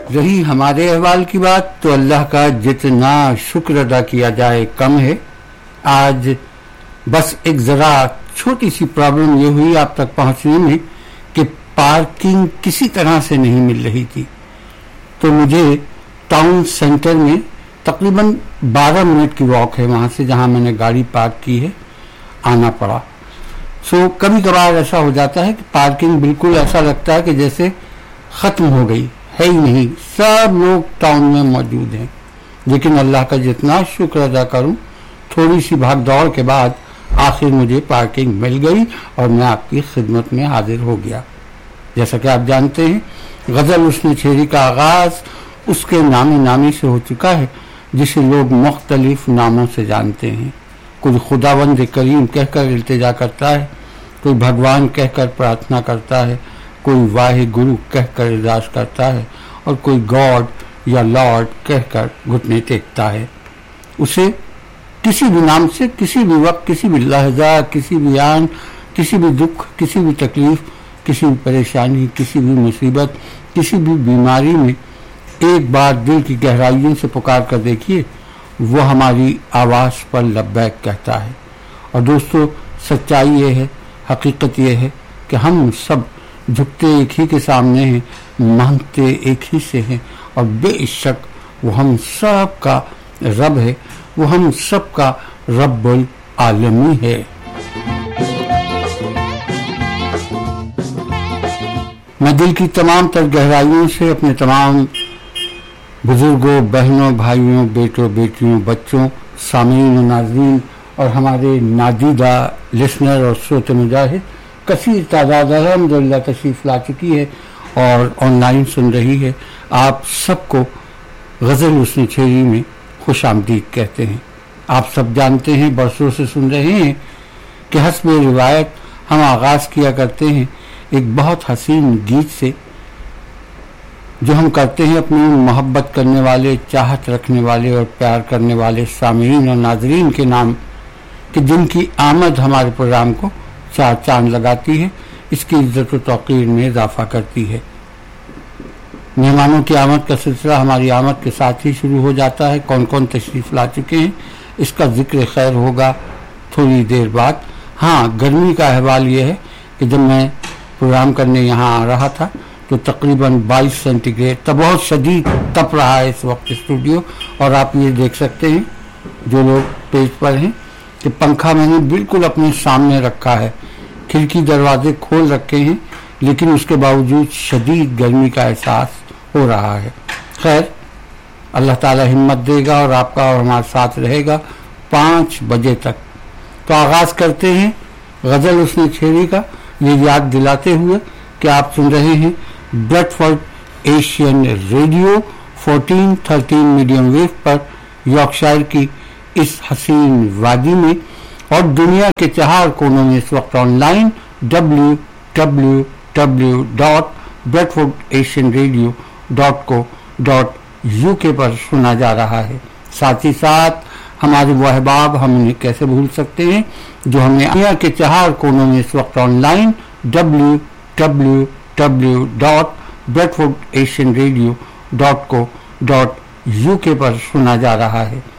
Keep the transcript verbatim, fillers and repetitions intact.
रही हमारे अहवाल की बात तो अल्लाह का जितना शुक्र अदा किया जाए कम है। आज बस एक ज़रा छोटी सी प्रॉब्लम ये हुई आप तक पहुंचने में कि पार्किंग किसी तरह से नहीं मिल रही थी, तो मुझे टाउन सेंटर में तकरीबन बारह मिनट की वॉक है वहाँ से जहाँ मैंने गाड़ी पार्क की है, आना पड़ा। सो कभी कभार ऐसा हो जाता है कि पार्किंग बिल्कुल ऐसा लगता है कि जैसे ख़त्म हो गई है ही नहीं, सब लोग टाउन में मौजूद हैं। लेकिन अल्लाह का जितना शुक्र अदा करूं, थोड़ी सी भाग दौड़ के बाद आखिर मुझे पार्किंग मिल गई और मैं आपकी खिदमत में हाजिर हो गया। जैसा कि आप जानते हैं, गज़ल उसने छेड़ी का आगाज़ उसके नामी नामी से हो चुका है जिसे लोग मुख्तलिफ नामों से जानते हैं। कोई खुदावंद करीम कहकर इल्तिजा करता है, कोई भगवान कहकर प्रार्थना करता है, कोई वाहे गुरु कहकर अरदास करता है और कोई गॉड या लॉर्ड कहकर घुटने टेकता है। उसे किसी भी नाम से, किसी भी वक्त, किसी भी लहजा, किसी भी आन, किसी भी दुख, किसी भी तकलीफ, किसी भी परेशानी, किसी भी मुसीबत, किसी भी बीमारी में एक बार दिल की गहराइयों से पुकार कर देखिए, वो हमारी आवाज़ पर लब्बैक कहता है। और दोस्तों, सच्चाई ये है, हकीकत ये है कि हम सब झुकते एक ही के सामने हैं, मांगते एक ही से हैं और बेशक वो हम सब का रब है, वो हम सब का रब्बुल आलमी है। मैं दिल की तमाम तर गहराइयों से अपने तमाम बुजुर्गों, बहनों, भाइयों, बेटों, बेटियों, बच्चों, सामीन, नाज़रीन और हमारे नादीदा लिसनर और श्रोते मुजाहिद कसीर तादाद अल्हम्दुलिल्लाह तशरीफ़ ला चुकी है और ऑनलाइन सुन रही है, आप सबको गज़ल उसने छेड़ी में खुश आमदीद कहते हैं। आप सब जानते हैं, बरसों से सुन रहे हैं कि हस्बे रिवायत हम आगाज़ किया करते हैं एक बहुत हसीन गीत से, जो हम करते हैं अपनी मोहब्बत करने वाले, चाहत रखने वाले और प्यार करने वाले सामीन और नाज़रीन के नाम, कि जिनकी आमद हमारे प्रोग्राम को चार चांद लगाती है, इसकी इज्जत और तौकीर में इजाफा करती है। मेहमानों की आमद का सिलसिला हमारी आमद के साथ ही शुरू हो जाता है। कौन कौन तशरीफ़ ला चुके हैं इसका जिक्र खैर होगा थोड़ी देर बाद। हाँ, गर्मी का अहवाल ये है कि जब मैं प्रोग्राम करने यहाँ आ रहा था तो तकरीबन बाईस सेंटीग्रेड, तब बहुत शदीद तप रहा है इस वक्त स्टूडियो। और आप ये देख सकते हैं जो लोग पेज पर हैं कि पंखा मैंने बिल्कुल अपने सामने रखा है, खिड़की दरवाजे खोल रखे हैं, लेकिन उसके बावजूद शदीद गर्मी का एहसास हो रहा है। खैर, अल्लाह ताला हिम्मत देगा और आपका और हमारे साथ रहेगा पाँच बजे तक। तो आगाज़ करते हैं गज़ल उसने छेड़ी का, ये याद दिलाते हुए कि आप सुन रहे हैं Bradford Asian radio fourteen thirteen medium wave पर यॉर्कशायर की इस हसीन वादी में, और दुनिया के चार कोनों में इस वक्त online W W W dot Bradford Asian radio dot co dot U के पर सुना जा रहा है। साथ ही साथ हमारे वो अहबाब, हम उन्हें कैसे भूल सकते हैं, जो हमें दुनिया के चार कोनों में इस वक्त online W W W dot Bradford Asian radio dot co dot U के पर सुना जा रहा है।